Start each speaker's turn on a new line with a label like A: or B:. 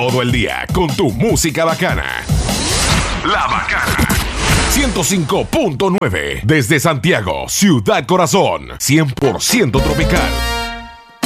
A: todo el día con tu música bacana. La Bacana 105.9 desde Santiago, Ciudad Corazón, 100% tropical.